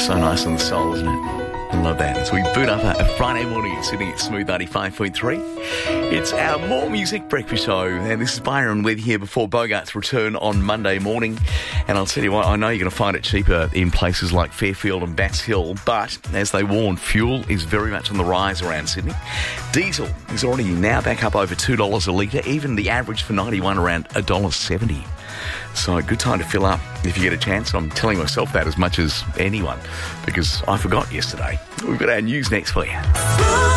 So nice on the soul, isn't it? I love that. As we boot up a Friday morning sitting at Smooth 95.3. It's our More Music Breakfast Show, and this is Byron with here before Bogart's return on Monday morning. And I'll tell you what, I know you're going to find it cheaper in places like Fairfield and Bats Hill, but as they warn, fuel is very much on the rise around Sydney. Diesel is already now back up over $2 a litre, even the average for 91 around $1.70. So a good time to fill up if you get a chance. I'm telling myself that as much as anyone because I forgot yesterday. We've got our news next for you.